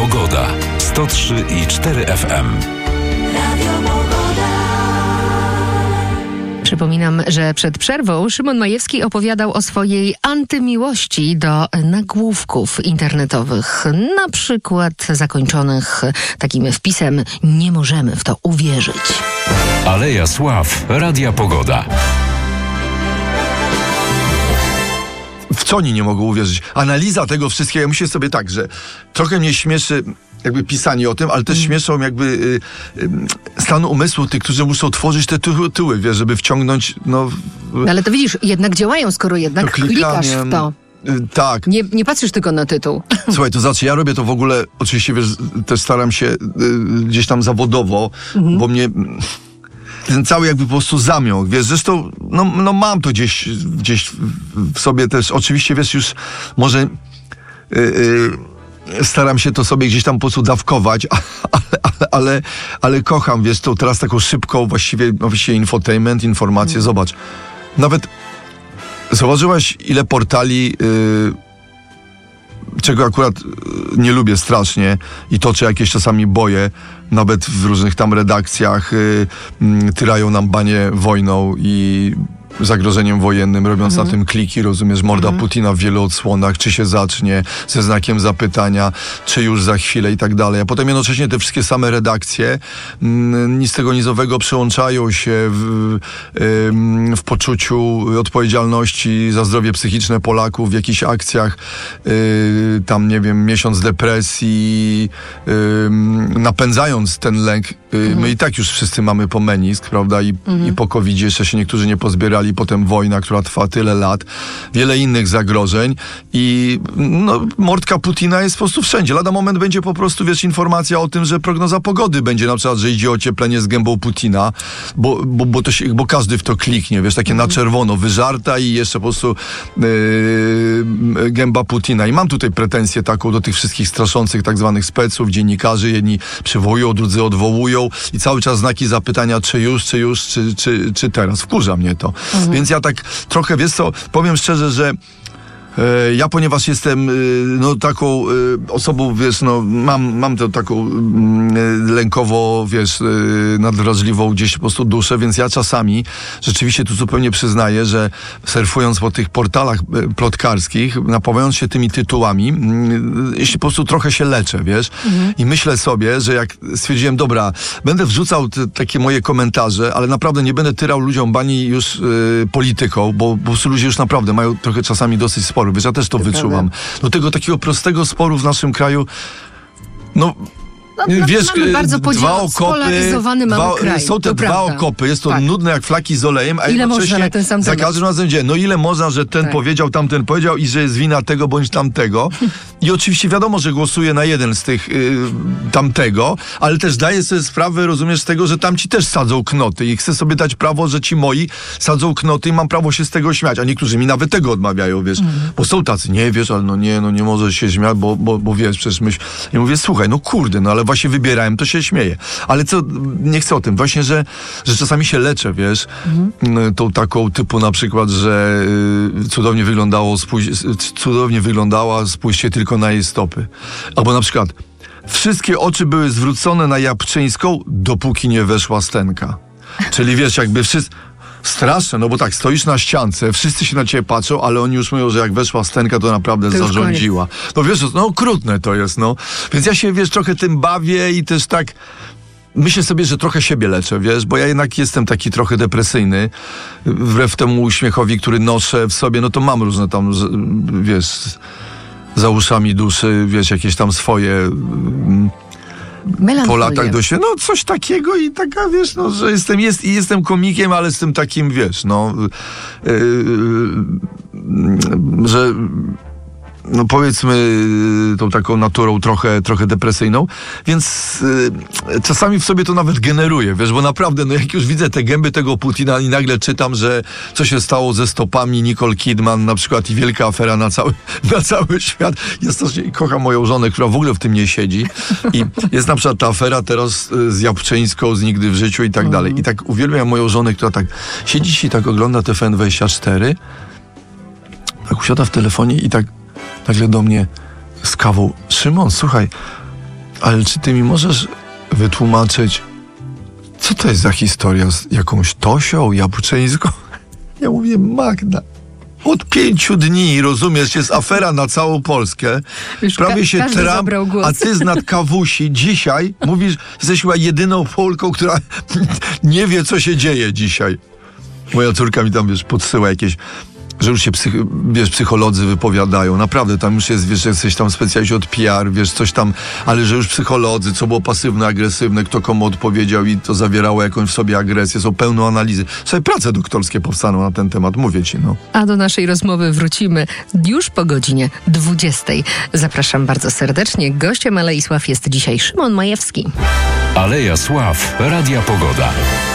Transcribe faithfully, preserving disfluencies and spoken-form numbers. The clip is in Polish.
Pogoda. sto trzy i cztery F M. Radio Pogoda. Przypominam, że przed przerwą Szymon Majewski opowiadał o swojej antymiłości do nagłówków internetowych, na przykład zakończonych takim wpisem „Nie możemy w to uwierzyć”. Aleja Sław, Radia Pogoda. W co oni nie mogą uwierzyć? Analiza tego wszystkiego, ja myślę sobie tak, że trochę mnie śmieszy jakby pisanie o tym, ale też mm. śmieszą jakby y, y, stan umysłu tych, którzy muszą tworzyć te tyły, tyły wiesz, żeby wciągnąć, no... no ale to widzisz, jednak działają, skoro jednak klikasz w to. Y, tak. Nie, nie patrzysz tylko na tytuł. Słuchaj, to znaczy ja robię to w ogóle, oczywiście wiesz, też staram się y, gdzieś tam zawodowo, mm-hmm. bo mnie... ten cały jakby po prostu zamiąg, wiesz, zresztą no, no mam to gdzieś, gdzieś w sobie też, oczywiście wiesz, już może yy, yy, staram się to sobie gdzieś tam po prostu dawkować, ale, ale, ale, ale kocham, wiesz, tą teraz taką szybką właściwie, właściwie infotainment, informacje, mm. Zobacz, nawet zauważyłaś, ile portali yy, czego akurat nie lubię strasznie i toczę jakieś czasami boje, nawet w różnych tam redakcjach y, y, tyrają nam banie wojną i zagrożeniem wojennym, robiąc mhm. na tym kliki, rozumiesz, morda mhm. Putina w wielu odsłonach, czy się zacznie, ze znakiem zapytania, czy już za chwilę i tak dalej. A potem jednocześnie te wszystkie same redakcje mm, nic z tego nizowego przełączają się w, y, w poczuciu odpowiedzialności za zdrowie psychiczne Polaków w jakichś akcjach, y, tam nie wiem, miesiąc depresji, y, napędzając ten lęk. Y, mhm. My i tak już wszyscy mamy po menisk, prawda, i, mhm. i po kowidzie jeszcze się niektórzy nie pozbierali. I potem wojna, która trwa tyle lat, wiele innych zagrożeń i no, mordka Putina jest po prostu wszędzie. Lada moment będzie po prostu, wiesz, informacja o tym, że prognoza pogody będzie na przykład, że idzie ocieplenie z gębą Putina, bo, bo, bo, to się, bo każdy w to kliknie, wiesz, takie mm. na czerwono, wyżarta i jeszcze po prostu yy, gęba Putina. I mam tutaj pretensję taką do tych wszystkich straszących tak zwanych speców, dziennikarzy, jedni przywołują, drudzy odwołują i cały czas znaki zapytania, czy już, czy już, czy, czy, czy teraz. Wkurza mnie to. Mhm. Więc ja tak trochę, wiesz co, powiem szczerze, że e, ja, ponieważ jestem e, no taką e, osobą, wiesz, no mam, mam tę taką e, lękowo, wiesz, e, nadwrażliwą gdzieś po prostu duszę, więc ja czasami rzeczywiście tu zupełnie przyznaję, że surfując po tych portalach e, plotkarskich, napawając się tymi tytułami, e, jeśli po prostu trochę się leczę, wiesz, mhm. i myślę sobie, że jak stwierdziłem, dobra, będę wrzucał te, takie moje komentarze, ale naprawdę nie będę tyrał ludziom bani już e, polityką, bo po prostu ludzie już naprawdę mają trochę czasami dosyć sporo. Wiesz, ja też to, to wyczuwam. Do tego takiego prostego sporu w naszym kraju, no... No, wiesz, mamy bardzo dwa okopy, dwa, kraj, są te dwa prawda. okopy, jest to tak. nudne jak flaki z olejem, a ile jednocześnie można na ten sam za każdym razem dzieje. No ile można, że ten tak. powiedział, tamten powiedział i że jest wina tego bądź tamtego. I oczywiście wiadomo, że głosuje na jeden z tych y, tamtego, ale też daje sobie sprawę, rozumiesz, z tego, że tamci też sadzą knoty i chcę sobie dać prawo, że ci moi sadzą knoty i mam prawo się z tego śmiać, a niektórzy mi nawet tego odmawiają, wiesz, mm. bo są tacy, nie wiesz, ale no nie, no nie możesz się śmiać, bo, bo, bo wiesz, przecież myśl. Ja mówię, słuchaj, no kurde, no ale właśnie wybierałem, to się śmieję. Ale co, nie chcę o tym. Właśnie, że, że czasami się leczę, wiesz, mhm. tą taką typu na przykład, że y, cudownie wyglądało, spójrz, cudownie wyglądała, spójrzcie tylko na jej stopy. Albo na przykład, wszystkie oczy były zwrócone na Jabłczyńską, dopóki nie weszła Stenka. Czyli wiesz, jakby wszyscy... Straszne, no bo tak, stoisz na ściance, wszyscy się na ciebie patrzą, ale oni już mówią, że jak weszła Stenka, to naprawdę to zarządziła. No wiesz, no okrutne to jest, no. Więc ja się, wiesz, trochę tym bawię i też tak myślę sobie, że trochę siebie leczę, wiesz, bo ja jednak jestem taki trochę depresyjny, wbrew temu uśmiechowi, który noszę w sobie, no to mam różne tam, wiesz, za uszami duszy, wiesz, jakieś tam swoje... po latach dość, no coś takiego i taka, wiesz, no, że jestem, jest, jestem komikiem, ale z tym takim, wiesz, no, yy, yy, że no powiedzmy tą taką naturą trochę, trochę depresyjną, więc y, czasami w sobie to nawet generuję, wiesz, bo naprawdę, no jak już widzę te gęby tego Putina i nagle czytam, że co się stało ze stopami Nicole Kidman na przykład i wielka afera na cały, na cały świat. Ja strasznie kocham moją żonę, która w ogóle w tym nie siedzi i jest na przykład ta afera teraz z Jabłczyńską, z Nigdy w życiu i tak dalej. I tak uwielbiam moją żonę, która tak siedzi i tak ogląda T V N dwadzieścia cztery, tak usiada w telefonie i tak nagle do mnie z kawą: Szymon, słuchaj, ale czy ty mi możesz wytłumaczyć, co to jest za historia z jakąś Tosią Jabłczyńską? Ja mówię, Magda, od pięciu dni, rozumiesz, jest afera na całą Polskę. Już Prawie ka- się każdy tram, zabrał głos. a ty z nad kawusi dzisiaj mówisz, jesteś chyba jedyną Polką, która nie wie, co się dzieje dzisiaj. Moja córka mi tam, wiesz, podsyła jakieś, że już się psych, wiesz, psycholodzy wypowiadają. Naprawdę, tam już jest, wiesz, jesteś tam specjaliści od P R, wiesz, coś tam, ale że już psycholodzy, co było pasywne, agresywne, kto komu odpowiedział i to zawierało jakąś w sobie agresję, są pełne analizy. Sobie prace doktorskie powstaną na ten temat, mówię ci, no. A do naszej rozmowy wrócimy już po godzinie dwudziestej. Zapraszam bardzo serdecznie. Gościem Alei Sław jest dzisiaj Szymon Majewski. Aleja Sław, Radia Pogoda.